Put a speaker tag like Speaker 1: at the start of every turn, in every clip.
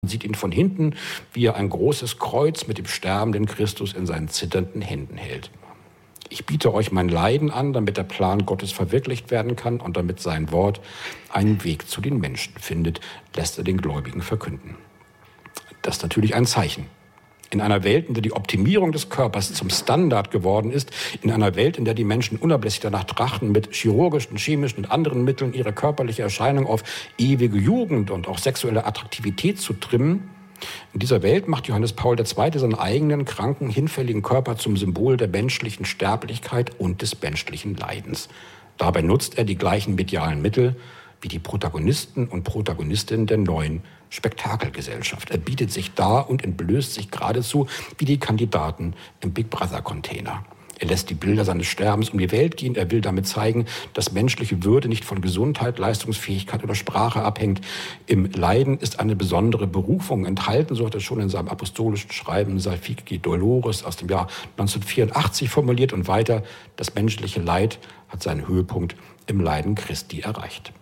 Speaker 1: Man sieht ihn von hinten, wie er ein großes Kreuz mit dem sterbenden Christus in seinen zitternden Händen hält. Ich biete euch mein Leiden an, damit der Plan Gottes verwirklicht werden kann und damit sein Wort einen Weg zu den Menschen findet, lässt er den Gläubigen verkünden. Das ist natürlich ein Zeichen. In einer Welt, in der die Optimierung des Körpers zum Standard geworden ist, in einer Welt, in der die Menschen unablässig danach trachten, mit chirurgischen, chemischen und anderen Mitteln ihre körperliche Erscheinung auf ewige Jugend und auch sexuelle Attraktivität zu trimmen, in dieser Welt macht Johannes Paul II. Seinen eigenen, kranken, hinfälligen Körper zum Symbol der menschlichen Sterblichkeit und des menschlichen Leidens. Dabei nutzt er die gleichen medialen Mittel wie die Protagonisten und Protagonistinnen der neuen Spektakelgesellschaft. Er bietet sich dar und entblößt sich geradezu wie die Kandidaten im Big Brother-Container. Er lässt die Bilder seines Sterbens um die Welt gehen. Er will damit zeigen, dass menschliche Würde nicht von Gesundheit, Leistungsfähigkeit oder Sprache abhängt. Im Leiden ist eine besondere Berufung enthalten, so hat er schon in seinem apostolischen Schreiben Salvifici Dolores aus dem Jahr 1984 formuliert und weiter: Das menschliche Leid hat seinen Höhepunkt im Leiden Christi erreicht.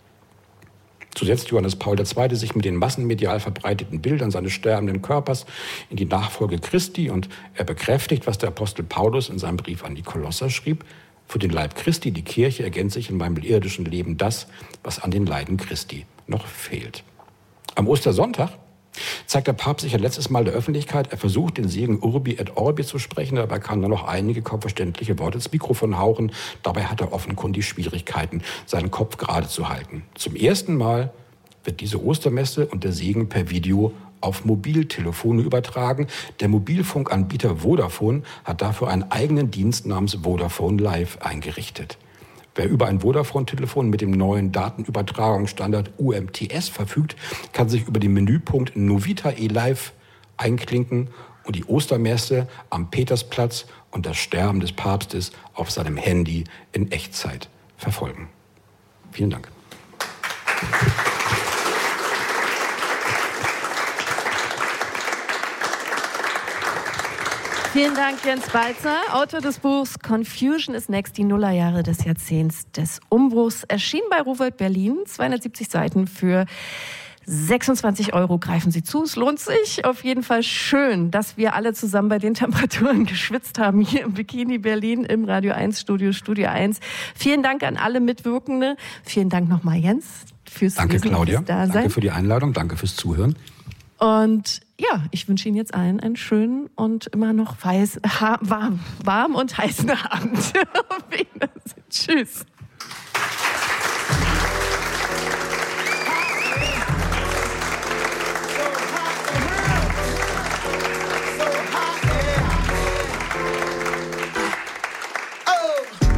Speaker 1: So setzt Johannes Paul II. Sich mit den massenmedial verbreiteten Bildern seines sterbenden Körpers in die Nachfolge Christi und er bekräftigt, was der Apostel Paulus in seinem Brief an die Kolosser schrieb: Für den Leib Christi, die Kirche, ergänze ich in meinem irdischen Leben das, was an den Leiden Christi noch fehlt. Am Ostersonntag zeigt der Papst sich ein letztes Mal der Öffentlichkeit. Er versucht, den Segen Urbi et Orbi zu sprechen. Dabei kann er noch einige kaum verständliche Worte ins Mikrofon hauchen. Dabei hat er offenkundig Schwierigkeiten, seinen Kopf gerade zu halten. Zum ersten Mal wird diese Ostermesse und der Segen per Video auf Mobiltelefone übertragen. Der Mobilfunkanbieter Vodafone hat dafür einen eigenen Dienst namens Vodafone Live eingerichtet. Wer über ein Vodafone-Telefon mit dem neuen Datenübertragungsstandard UMTS verfügt, kann sich über den Menüpunkt Novita eLive einklinken und die Ostermesse am Petersplatz und das Sterben des Papstes auf seinem Handy in Echtzeit verfolgen. Vielen Dank.
Speaker 2: Vielen Dank, Jens Balzer, Autor des Buchs Confusion is Next, die Nullerjahre des Jahrzehnts des Umbruchs. Erschienen bei Rowohlt Berlin, 270 Seiten für 26 €. Greifen Sie zu, es lohnt sich. Auf jeden Fall schön, dass wir alle zusammen bei den Temperaturen geschwitzt haben hier im Bikini Berlin im Radio 1 Studio, Studio 1. Vielen Dank an alle Mitwirkende. Vielen Dank nochmal, Jens, fürs
Speaker 1: Danke, Claudia.
Speaker 2: Dasein.
Speaker 1: Danke für die Einladung, danke fürs Zuhören.
Speaker 2: Und ja, ich wünsche Ihnen jetzt allen einen schönen und immer noch warm und heißen Abend. Auf Wiedersehen. Tschüss.